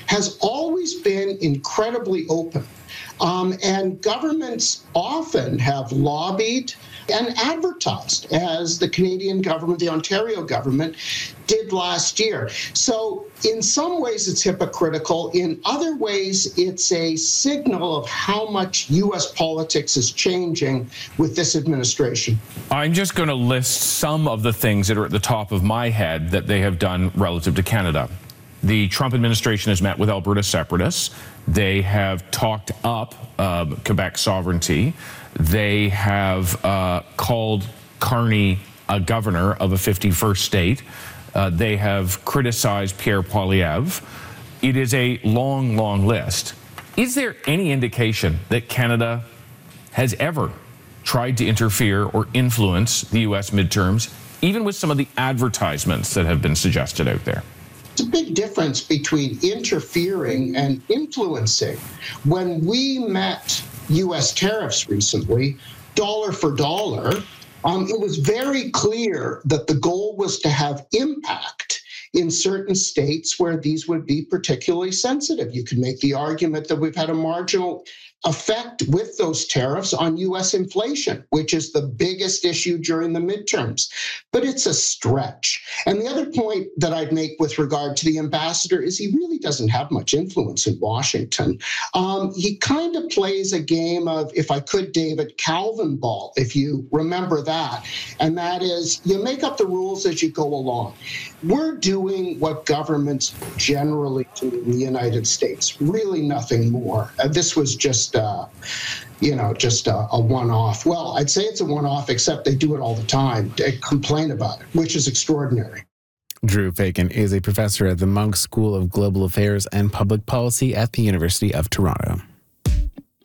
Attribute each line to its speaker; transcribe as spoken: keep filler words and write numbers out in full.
Speaker 1: has always been incredibly open. Um, and governments often have lobbied and advertised, as the Canadian government, the Ontario government, did last year. So in some ways it's hypocritical. In other ways, it's a signal of how much U S politics is changing with this administration.
Speaker 2: I'm just going to list some of the things that are at the top of my head that they have done relative to Canada. The Trump administration has met with Alberta separatists. They have talked up uh, Quebec sovereignty. They have uh, called Carney a governor of a fifty-first state. Uh, they have criticized Pierre Poilievre. It is a long, long list. Is there any indication that Canada has ever tried to interfere or influence the U S midterms, even with some of the advertisements that have been suggested out there?
Speaker 1: There's a big difference between interfering and influencing. When we met U S tariffs recently, dollar for dollar, um, it was very clear that the goal was to have impact in certain states where these would be particularly sensitive. You could make the argument that we've had a marginal effect with those tariffs on U S inflation, which is the biggest issue during the midterms. But it's a stretch. And the other point that I'd make with regard to the ambassador is he really doesn't have much influence in Washington. Um, he kind of plays a game of, if I could, David, Calvin ball, if you remember that. And that is, you make up the rules as you go along. We're doing what governments generally do in the United States, really nothing more. Uh, this was just Uh, you know, just a, a one-off. Well, I'd say it's a one-off, except they do it all the time. They complain about it, which is extraordinary.
Speaker 3: Drew Faken is a professor at the Munk School of Global Affairs and Public Policy at the University of Toronto.